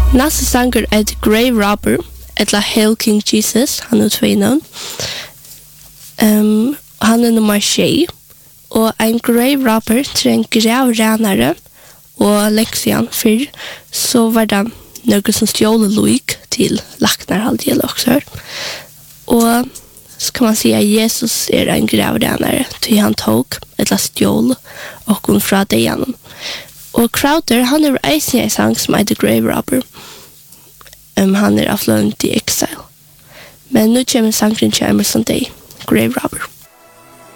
Næste sanger er The Grave Robber, eller Hail King Jesus, han er tvei navn. Han er nummer 6, og en grave robber til en gravrenare, og leksian før, så var det noe som stjålet loik til laknar halvdige lokser. Og så kan man si at Jesus er en gravrenare, til han tok et la stjål og hun fra det gjennom. Og Crowder, han er eisen i sang som er The Grave Robber. Han er av Lonely Exile. Men nu kommer sangren til Emerson Day, Grave Robber.